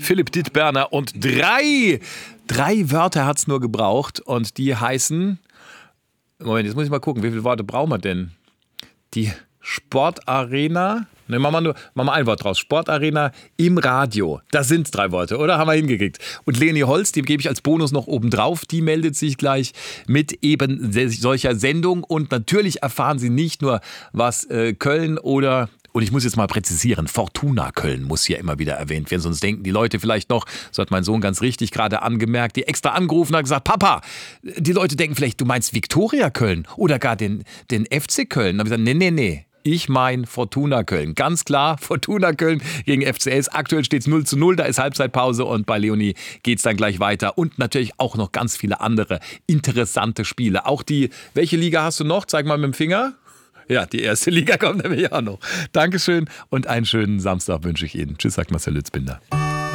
Philipp Dittberner und drei Wörter hat es nur gebraucht und die heißen, Moment, jetzt muss ich mal gucken, wie viele Worte brauchen wir denn? Die Sportarena, ne, machen wir ein Wort draus, Sportarena im Radio, das sind 3 Worte, oder? Haben wir hingekriegt. Und Leni Holz, dem gebe ich als Bonus noch oben drauf, die meldet sich gleich mit eben solcher Sendung und natürlich erfahren Sie nicht nur, was Köln oder... Und ich muss jetzt mal präzisieren, Fortuna Köln muss hier immer wieder erwähnt werden, sonst denken die Leute vielleicht noch, so hat mein Sohn ganz richtig gerade angemerkt, die extra angerufen hat gesagt, Papa, die Leute denken vielleicht, du meinst Viktoria Köln oder gar den FC Köln. Da habe ich gesagt, nee. Ich meine Fortuna Köln. Ganz klar, Fortuna Köln gegen FCS. Aktuell steht es 0:0, da ist Halbzeitpause und bei Leonie geht es dann gleich weiter. Und natürlich auch noch ganz viele andere interessante Spiele. Auch welche Liga hast du noch? Zeig mal mit dem Finger. Ja, die erste Liga kommt nämlich auch noch. Dankeschön und einen schönen Samstag wünsche ich Ihnen. Tschüss, sagt Marcel Lützbinder.